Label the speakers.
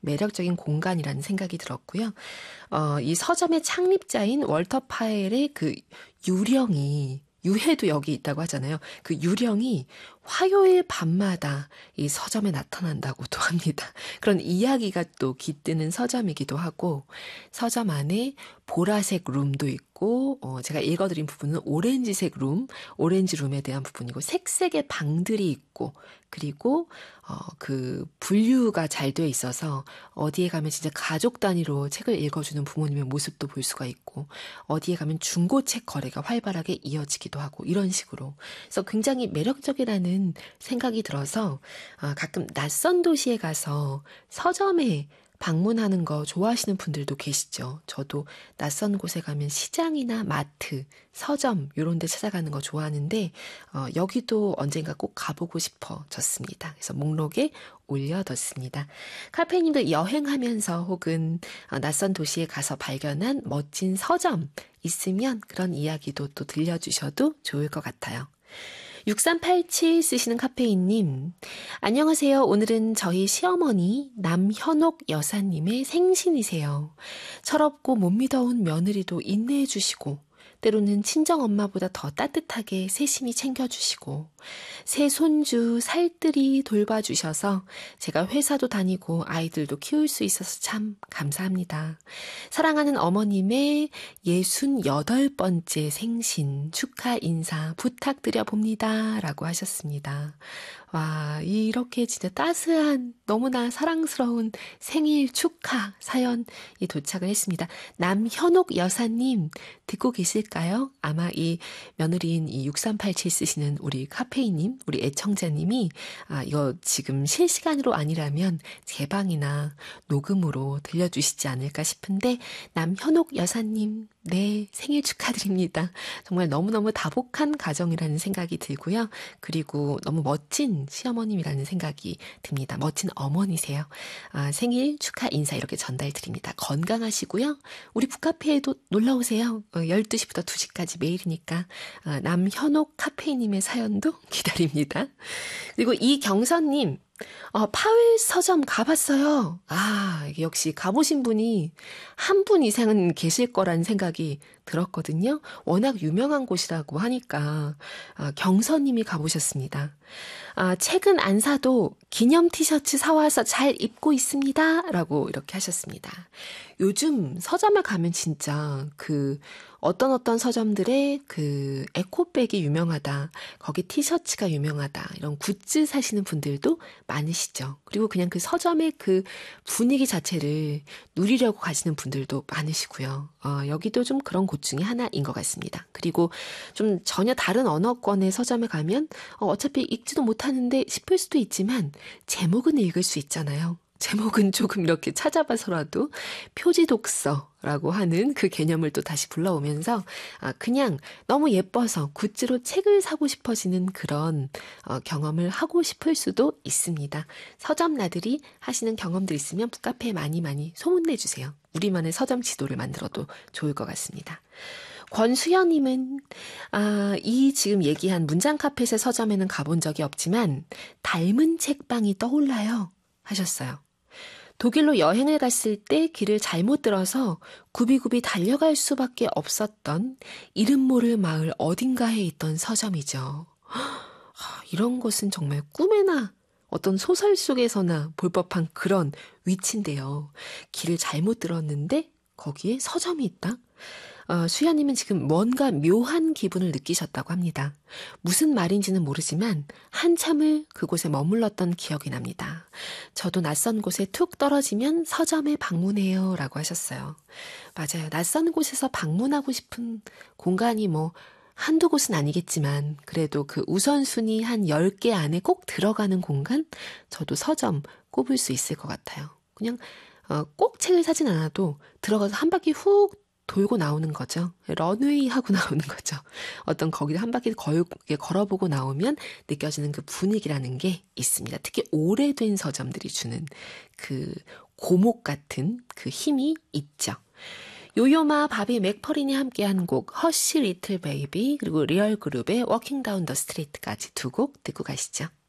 Speaker 1: 매력적인 공간이라는 생각이 들었고요. 이 서점의 창립자인 월터 파엘의 그 유해도 여기 있다고 하잖아요. 그 유령이 화요일 밤마다 이 서점에 나타난다고도 합니다. 그런 이야기가 또 깃드는 서점이기도 하고, 서점 안에 보라색 룸도 있고, 제가 읽어드린 부분은 오렌지색 룸, 오렌지 룸에 대한 부분이고, 색색의 방들이 있고, 그리고 그 분류가 잘 돼 있어서 어디에 가면 진짜 가족 단위로 책을 읽어주는 부모님의 모습도 볼 수가 있고, 어디에 가면 중고책 거래가 활발하게 이어지기도 하고, 이런 식으로. 그래서 굉장히 매력적이라는 생각이 들어서 가끔 낯선 도시에 가서 서점에 방문하는 거 좋아하시는 분들도 계시죠. 저도 낯선 곳에 가면 시장이나 마트, 서점 이런 데 찾아가는 거 좋아하는데 여기도 언젠가 꼭 가보고 싶어졌습니다. 그래서 목록에 올려뒀습니다. 카페님도 여행하면서 혹은 낯선 도시에 가서 발견한 멋진 서점 있으면 그런 이야기도 또 들려주셔도 좋을 것 같아요. 6387 쓰시는 카페인님, 안녕하세요. 오늘은 저희 시어머니 남현옥 여사님의 생신이세요. 철없고 못 믿어온 며느리도 인내해 주시고 때로는 친정엄마보다 더 따뜻하게 세심히 챙겨주시고 새 손주 살뜰히 돌봐주셔서 제가 회사도 다니고 아이들도 키울 수 있어서 참 감사합니다. 사랑하는 어머님의 68번째 생신 축하 인사 부탁드려 봅니다. 라고 하셨습니다. 와, 이렇게 진짜 따스한 너무나 사랑스러운 생일 축하 사연이 도착을 했습니다. 남현옥 여사님 듣고 계실까요? 아마 이 며느리인 이 6387 쓰시는 우리 카페이님, 우리 애청자님이 이거 지금 실시간으로 아니라면 개방이나 녹음으로 들려주시지 않을까 싶은데 남현옥 여사님 네, 생일 축하드립니다. 정말 너무너무 다복한 가정이라는 생각이 들고요. 그리고 너무 멋진 시어머님이라는 생각이 듭니다. 멋진 어머니세요. 생일 축하 인사 이렇게 전달드립니다. 건강하시고요. 우리 북카페에도 놀러오세요. 12시부터 2시까지 매일이니까 남현옥 카페님의 사연도 기다립니다. 그리고 이경선님, 파웰 서점 가봤어요. 역시 가보신 분이 한 분 이상은 계실 거라는 생각이 들었거든요. 워낙 유명한 곳이라고 하니까 경선님이 가보셨습니다. 책은 안 사도 기념 티셔츠 사와서 잘 입고 있습니다. 라고 이렇게 하셨습니다. 요즘 서점에 가면 진짜 어떤 서점들의 에코백이 유명하다. 거기 티셔츠가 유명하다. 이런 굿즈 사시는 분들도 많으시죠. 그리고 그냥 그 서점의 그 분위기 자체를 누리려고 가시는 분들도 많으시고요. 여기도 좀 그런 곳 중에 하나인 것 같습니다. 그리고 좀 전혀 다른 언어권의 서점에 가면 어차피 읽지도 못하는데 싶을 수도 있지만 제목은 읽을 수 있잖아요. 제목은 조금 이렇게 찾아봐서라도 표지 독서라고 하는 그 개념을 또 다시 불러오면서 그냥 너무 예뻐서 굿즈로 책을 사고 싶어지는 그런 경험을 하고 싶을 수도 있습니다. 서점 나들이 하시는 경험들 있으면 북카페에 많이 소문내주세요. 우리만의 서점 지도를 만들어도 좋을 것 같습니다. 권수연님은 이 지금 얘기한 문장카페의 서점에는 가본 적이 없지만 닮은 책방이 떠올라요 하셨어요. 독일로 여행을 갔을 때 길을 잘못 들어서 굽이굽이 달려갈 수밖에 없었던 이름 모를 마을 어딘가에 있던 서점이죠. 이런 것은 정말 꿈에나 어떤 소설 속에서나 볼 법한 그런 위치인데요. 길을 잘못 들었는데 거기에 서점이 있다? 수야님은 지금 뭔가 묘한 기분을 느끼셨다고 합니다. 무슨 말인지는 모르지만 한참을 그곳에 머물렀던 기억이 납니다. 저도 낯선 곳에 툭 떨어지면 서점에 방문해요 라고 하셨어요. 맞아요. 낯선 곳에서 방문하고 싶은 공간이 한두 곳은 아니겠지만 그래도 그 우선순위 한 10개 안에 꼭 들어가는 공간? 저도 서점 꼽을 수 있을 것 같아요. 그냥 꼭 책을 사진 않아도 들어가서 한 바퀴 훅 돌고 나오는 거죠. 런웨이 하고 나오는 거죠. 어떤 거기를 한 바퀴 걸어보고 나오면 느껴지는 그 분위기라는 게 있습니다. 특히 오래된 서점들이 주는 그 고목 같은 그 힘이 있죠. 요요마 바비 맥퍼린이 함께한 곡 허쉬 리틀 베이비 그리고 리얼 그룹의 워킹 다운 더 스트리트까지 두 곡 듣고 가시죠.